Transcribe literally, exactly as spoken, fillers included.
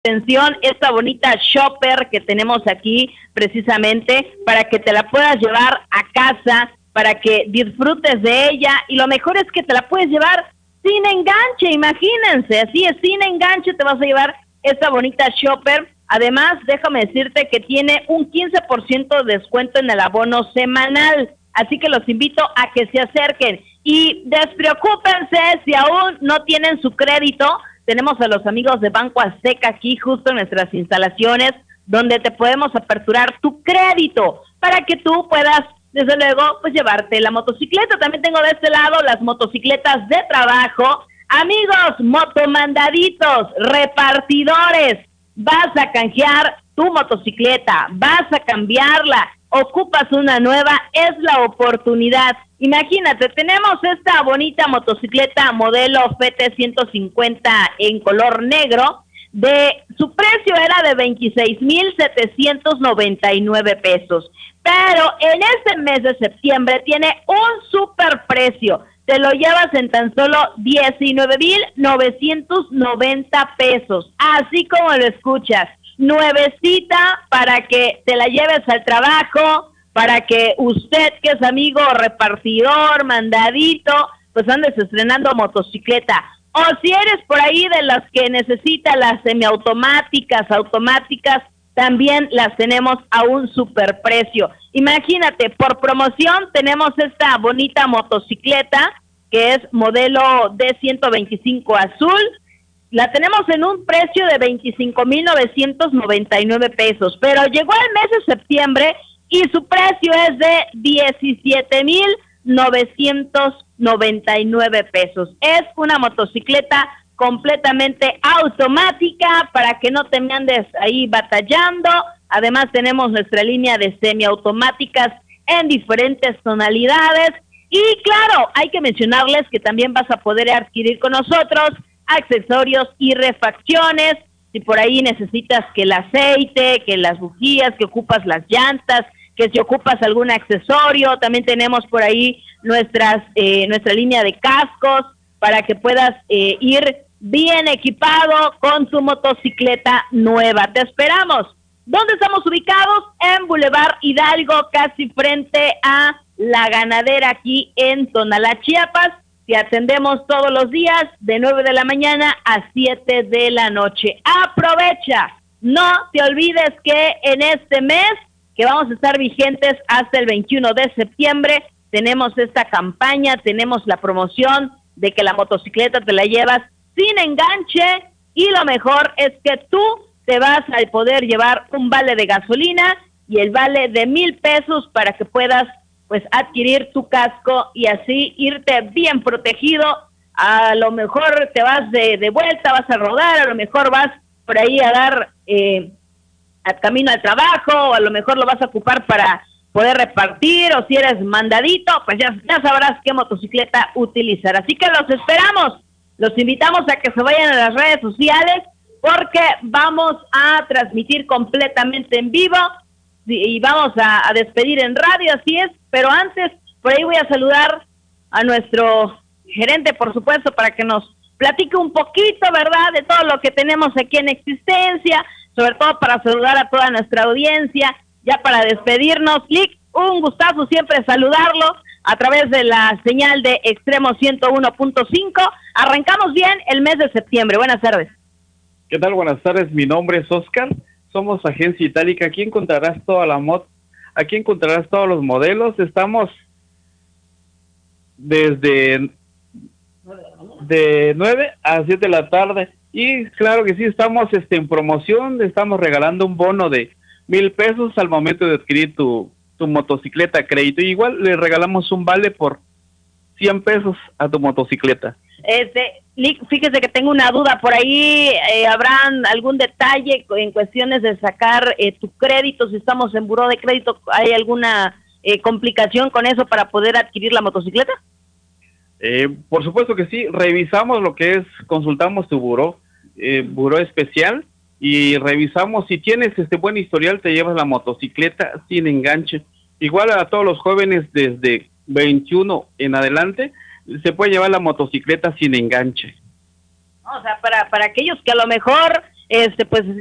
atención esta bonita shopper que tenemos aquí precisamente para que te la puedas llevar a casa, para que disfrutes de ella, y lo mejor es que te la puedes llevar sin enganche, imagínense, así es, sin enganche te vas a llevar esta bonita shopper. Además, déjame decirte que tiene un quince por ciento de descuento en el abono semanal, así que los invito a que se acerquen. Y despreocúpense si aún no tienen su crédito. Tenemos a los amigos de Banco Azteca aquí justo en nuestras instalaciones, donde te podemos aperturar tu crédito para que tú puedas, desde luego, pues llevarte la motocicleta. También tengo de este lado las motocicletas de trabajo. Amigos, motomandaditos, repartidores, vas a canjear tu motocicleta, vas a cambiarla, ocupas una nueva, es la oportunidad. Imagínate, tenemos esta bonita motocicleta modelo F T ciento cincuenta en color negro, de su precio era de veintiséis mil setecientos noventa y nueve pesos, pero en este mes de septiembre tiene un super precio, te lo llevas en tan solo diecinueve mil novecientos noventa pesos, así como lo escuchas, nuevecita para que te la lleves al trabajo, para que usted que es amigo repartidor, mandadito, pues andes estrenando motocicleta. O si eres por ahí de las que necesita las semiautomáticas, automáticas, también las tenemos a un super precio. Imagínate, por promoción tenemos esta bonita motocicleta que es modelo D ciento veinticinco azul. La tenemos en un precio de veinticinco mil novecientos noventa y nueve pesos, pero llegó el mes de septiembre y su precio es de diecisiete mil novecientos noventa y nueve pesos. Es una motocicleta completamente automática para que no te me andes ahí batallando. Además tenemos nuestra línea de semiautomáticas en diferentes tonalidades. Y claro, hay que mencionarles que también vas a poder adquirir con nosotros accesorios y refacciones. Si por ahí necesitas que el aceite, que las bujías, que ocupas las llantas, que si ocupas algún accesorio, también tenemos por ahí nuestras eh, nuestra línea de cascos para que puedas eh, ir bien equipado con tu motocicleta nueva. Te esperamos. ¿Dónde estamos ubicados? En Boulevard Hidalgo, casi frente a La Ganadera, aquí en Tonalá, Chiapas. Te atendemos todos los días de nueve de la mañana a siete de la noche. Aprovecha, no te olvides que en este mes, que vamos a estar vigentes hasta el veintiuno de septiembre, tenemos esta campaña, tenemos la promoción de que la motocicleta te la llevas sin enganche, y lo mejor es que tú te vas a poder llevar un vale de gasolina y el vale de mil pesos para que puedas pues adquirir tu casco y así irte bien protegido. A lo mejor te vas de, de vuelta, vas a rodar, a lo mejor vas por ahí a dar eh, al camino al trabajo, o a lo mejor lo vas a ocupar para poder repartir, o si eres mandadito, pues ya, ya sabrás qué motocicleta utilizar. Así que los esperamos, los invitamos a que se vayan a las redes sociales, porque vamos a transmitir completamente en vivo y vamos a, a despedir en radio, así es. Pero antes, por ahí voy a saludar a nuestro gerente, por supuesto, para que nos platique un poquito, ¿verdad?, de todo lo que tenemos aquí en existencia, sobre todo para saludar a toda nuestra audiencia, ya para despedirnos. Lick, un gustazo siempre saludarlo a través de la señal de Extremo ciento uno punto cinco. Arrancamos bien el mes de septiembre. Buenas tardes. ¿Qué tal? Buenas tardes, mi nombre es Oscar, somos Agencia Itálica, aquí encontrarás toda la moto, aquí encontrarás todos los modelos, estamos desde de nueve a siete de la tarde, y claro que sí, estamos este, en promoción, estamos regalando un bono de mil pesos al momento de adquirir tu, tu motocicleta a crédito, y igual le regalamos un vale por cien pesos a tu motocicleta. Este, fíjese que tengo una duda por ahí, eh, ¿habrán algún detalle en cuestiones de sacar eh, tu crédito? Si estamos en buró de crédito, ¿hay alguna eh, complicación con eso para poder adquirir la motocicleta? Eh, por supuesto que sí, revisamos lo que es, consultamos tu buró, eh, buró especial, y revisamos si tienes este buen historial, te llevas la motocicleta sin enganche. Igual a todos los jóvenes desde veintiuno en adelante, se puede llevar la motocicleta sin enganche. O sea, para, para aquellos que a lo mejor este pues